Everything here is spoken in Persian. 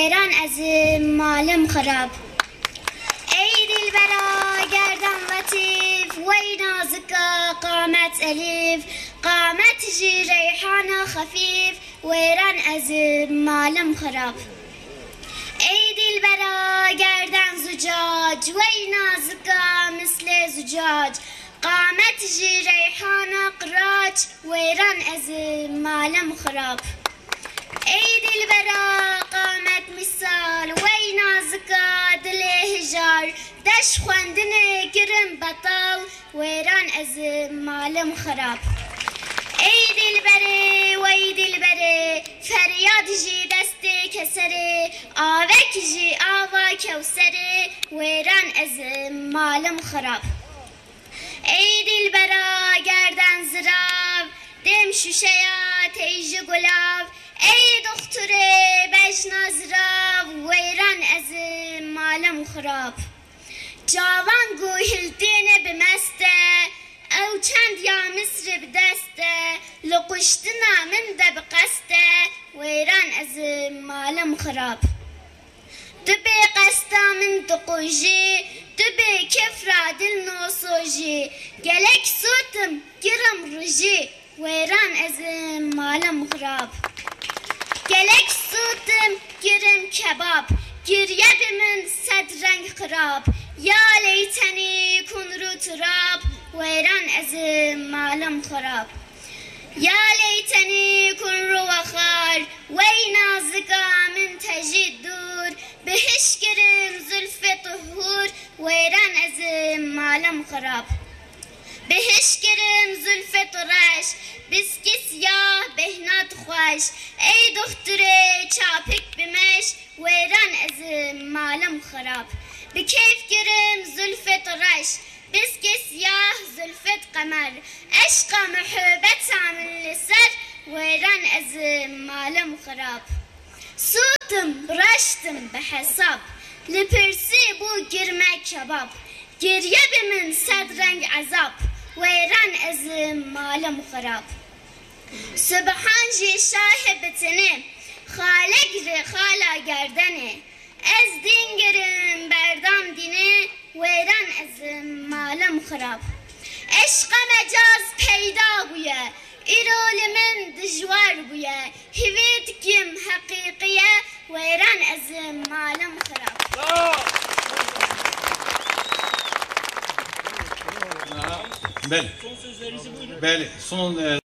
ایران از مالم خراب. ای دلبرا گردن لطیف وی نازکا قامت الیف قامت جی ریحان خفیف و ایران از مالم خراب. ای دلبرا گردن زجاج وی نازکا مثل زجاج قامت جی ریحان قراج و ایران از مالم خراب. ای دلبرا قامت مثال وی نازکا دل هجار دش خواندن گرم بطال و ایران از مالم خراب. ای دلبره وی دلبره فریاد جی دست کسره آوک جی آوا کوسره و ایران از مالم خراب. ای دلبرا گردن زراب دم شوشیا تیج گلاب ای دختر بجنا زراب و ایران از مالم خراب. جوان گوهلتین بمسته او چند یا مصر بدسته لقشتنا من ده بقسته و ایران از مالم خراب. دبی قستا من دقوجی دبی کفرا دل نوسوجی گلک سوتم گرم رجی و ایران از مالم خراب. گلک سوتم گرم کباب گریه من صد رنگ خراب یا لیتنی کن رو تراب و ایران از مالم خراب. یا لیتنی کن رو وخار وی نازکا من تجید دور بهش گرم زلف طهور و ایران از مالم خراب. بهش گرم زلف طرش بسکی سیاه بهنات خوش ای دختر چاپک بمش و ایران از مالم خراب. بکیف گرم زلف طرش بسکی سیاه زلفت قمر عشق محبت من لسر و ایران از مالم خراب. سوتم رشتم به حساب لپرسی بو گرمه کباب گریه به من صد رنگ عذاب و ایران از مالم خراب. سبحان جی شاه بتنه خالق ر خالا گردنه از دین گرم بردام دینه و ایران از مالم خراب. عشق مجاز پیدا بویه ایرول من دجوار بویه هویت کم حقیقیه و ایران از مالم خراب. بله. بله. son